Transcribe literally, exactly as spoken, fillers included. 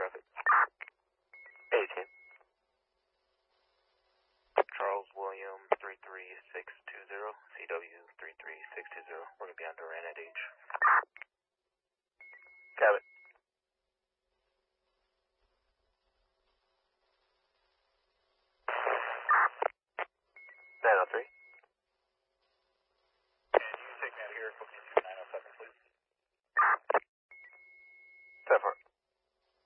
traffic. eighteen. Charles William three three six two zero, C W three three six two zero. We're going to be on Durant at H. Got it.